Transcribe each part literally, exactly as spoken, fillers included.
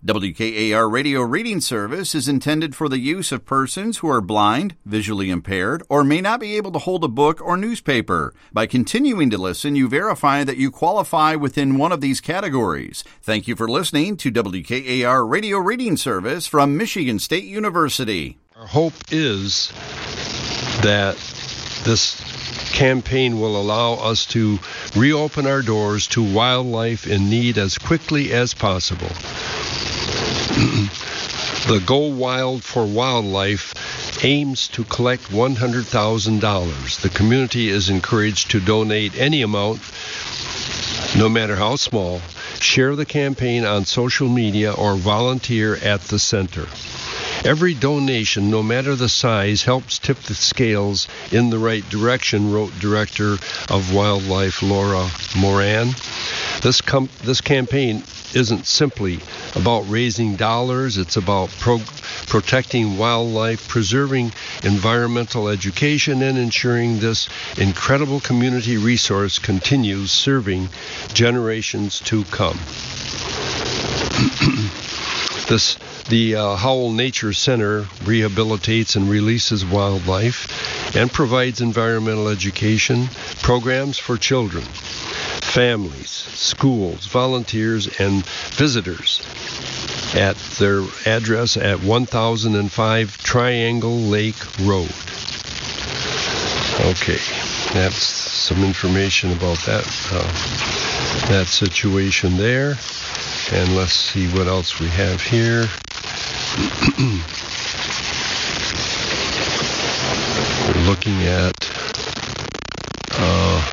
W K A R Radio Reading Service is intended for the use of persons who are blind, visually impaired, or may not be able to hold a book or newspaper. By continuing to listen, you verify that you qualify within one of these categories. Thank you for listening to W K A R Radio Reading Service from Michigan State University. Our hope is that this campaign will allow us to reopen our doors to wildlife in need as quickly as possible. The Go Wild for Wildlife aims to collect one hundred thousand dollars. The community is encouraged to donate any amount, no matter how small. Share the campaign on social media or volunteer at the center. Every donation, no matter the size, helps tip the scales in the right direction, wrote Director of Wildlife Laura Moran. This com- this campaign isn't simply about raising dollars. It's about pro- protecting wildlife, preserving environmental education, and ensuring this incredible community resource continues serving generations to come. This The uh, Howell Nature Center rehabilitates and releases wildlife and provides environmental education programs for children, families, schools, volunteers, and visitors at their address at one thousand five Triangle Lake Road. Okay, that's some information about that uh, that situation there. And let's see what else we have here. We're looking at uh,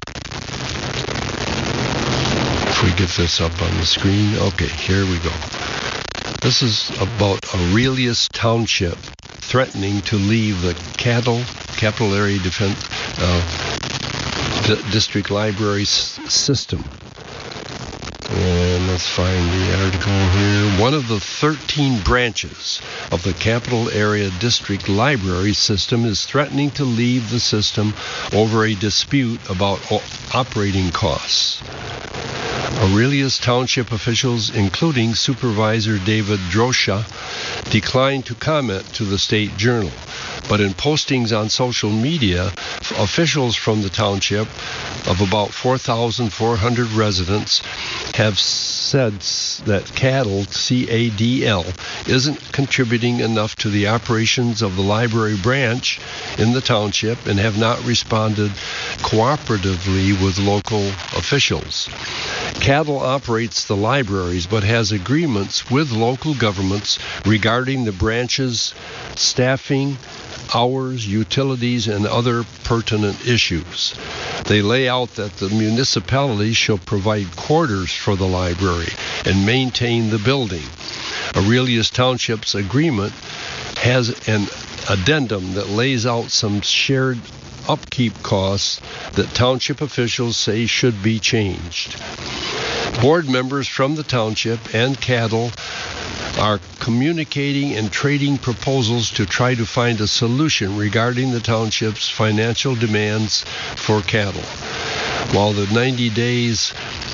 if we get this up on the screen. Okay, here we go. This is about Aurelius Township threatening to leave the cattle capital area defense uh, D- district library s- system. And let's find the article here. One of the thirteen branches of the Capital Area District Library System is threatening to leave the system over a dispute about o- operating costs. Aurelius Township officials, including Supervisor David Drosha, declined to comment to the State Journal. But in postings on social media, officials from the township of about four thousand four hundred residents have said that cattle, C A D L, isn't contributing enough to the operations of the library branch in the township and have not responded cooperatively with local officials. Cattle operates the libraries but has agreements with local governments regarding the branch's staffing, hours, utilities, and other pertinent issues. They lay out that the municipality shall provide quarters for the library and maintain the building. Aurelius Township's agreement has an addendum that lays out some shared upkeep costs that township officials say should be changed. Board members from the township and cattle are communicating and trading proposals to try to find a solution regarding the township's financial demands for cattle. While the ninety days,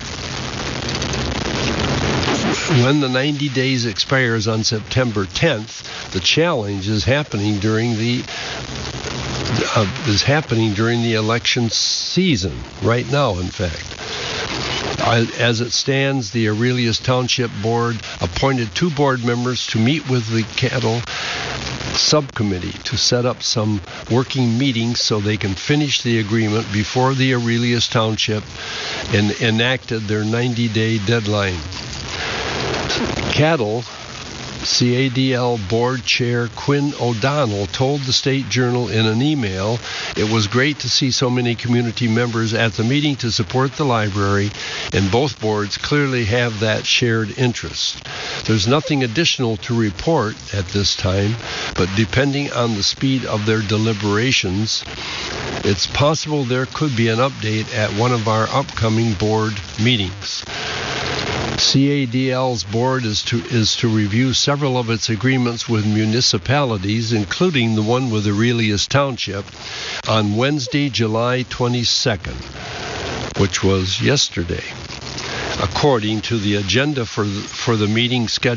when the ninety days expires on September tenth, the challenge is happening during the uh, is happening during the election season right now. In fact. As it stands, the Aurelius Township Board appointed two board members to meet with the cattle subcommittee to set up some working meetings so they can finish the agreement before the Aurelius Township en- enacted their ninety-day deadline. Cattle C A D L Board Chair Quinn O'Donnell told the State Journal in an email, "It was great to see so many community members at the meeting to support the library, and both boards clearly have that shared interest. There's nothing additional to report at this time, but depending on the speed of their deliberations, it's possible there could be an update at one of our upcoming board meetings." C A D L's board is to is to review several of its agreements with municipalities, including the one with Aurelius Township, on Wednesday, July twenty-second, which was yesterday. According to the agenda for the, for the meeting scheduled